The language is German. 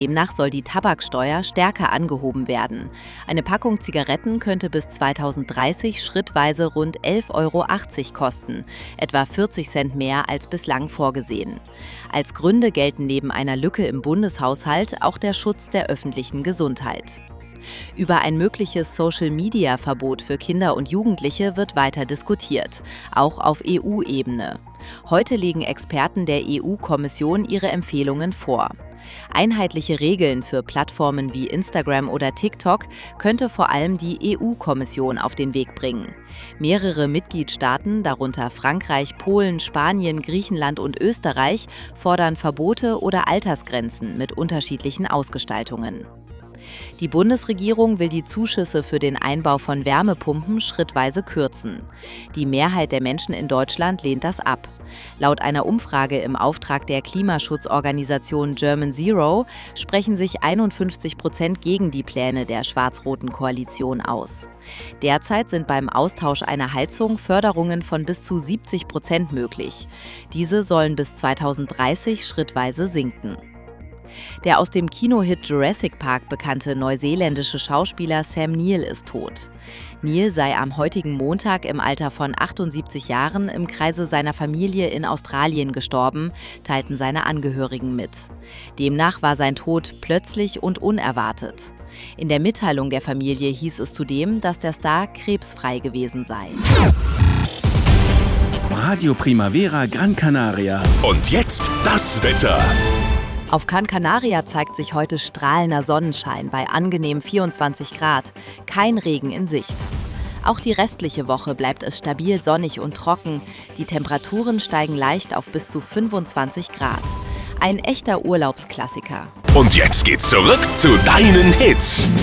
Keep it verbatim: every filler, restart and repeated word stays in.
Demnach soll die Tabaksteuer stärker angehoben werden. Eine Packung Zigaretten könnte bis zweitausenddreißig schrittweise rund elf Euro achtzig kosten, etwa vierzig Cent mehr als bislang vorgesehen. Als Gründe gelten neben einer Lücke im Bundeshaushalt auch der Schutz der öffentlichen Gesundheit. Über ein mögliches Social-Media-Verbot für Kinder und Jugendliche wird weiter diskutiert, auch auf E U-Ebene. Heute legen Experten der E U-Kommission ihre Empfehlungen vor. Einheitliche Regeln für Plattformen wie Instagram oder TikTok könnte vor allem die E U-Kommission auf den Weg bringen. Mehrere Mitgliedstaaten, darunter Frankreich, Polen, Spanien, Griechenland und Österreich, fordern Verbote oder Altersgrenzen mit unterschiedlichen Ausgestaltungen. Die Bundesregierung will die Zuschüsse für den Einbau von Wärmepumpen schrittweise kürzen. Die Mehrheit der Menschen in Deutschland lehnt das ab. Laut einer Umfrage im Auftrag der Klimaschutzorganisation German Zero sprechen sich einundfünfzig Prozent gegen die Pläne der schwarz-roten Koalition aus. Derzeit sind beim Austausch einer Heizung Förderungen von bis zu siebzig Prozent möglich. Diese sollen bis zweitausenddreißig schrittweise sinken. Der aus dem Kinohit Jurassic Park bekannte neuseeländische Schauspieler Sam Neill ist tot. Neill sei am heutigen Montag im Alter von achtundsiebzig Jahren im Kreise seiner Familie in Australien gestorben, teilten seine Angehörigen mit. Demnach war sein Tod plötzlich und unerwartet. In der Mitteilung der Familie hieß es zudem, dass der Star krebsfrei gewesen sei. Radio Primavera Gran Canaria. Und jetzt das Wetter. Auf Gran Canaria zeigt sich heute strahlender Sonnenschein bei angenehm vierundzwanzig Grad, kein Regen in Sicht. Auch die restliche Woche bleibt es stabil sonnig und trocken, die Temperaturen steigen leicht auf bis zu fünfundzwanzig Grad. Ein echter Urlaubsklassiker. Und jetzt geht's zurück zu deinen Hits.